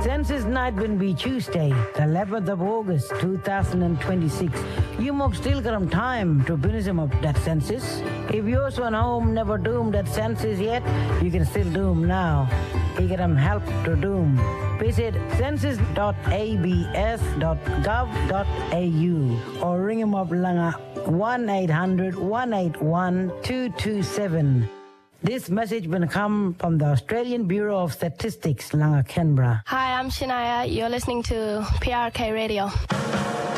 Census night will be Tuesday, the 11th of August, 2026. You must still got time to finish up that census. If yours one home never doomed that census yet, you can still doom now. You get them help to doom. Visit census.abs.gov.au or ring them up langa 1-800-181-227. This message will come from the Australian Bureau of Statistics, Langa, Canberra. Hi, I'm Shania. You're listening to PRK Radio.